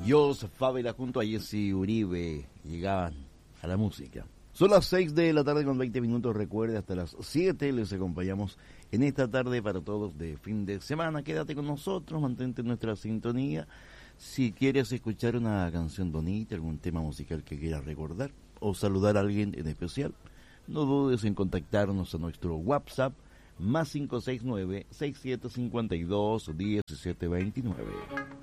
Joseph Fávila junto a Jesse Uribe llegaban a la música. Son las 6 de la tarde con 20 minutos, recuerde, hasta las 7 les acompañamos en esta tarde para todos de fin de semana. Quédate con nosotros, mantente en nuestra sintonía. Si quieres escuchar una canción bonita, algún tema musical que quieras recordar o saludar a alguien en especial, no dudes en contactarnos a nuestro WhatsApp más 569-6752-1729.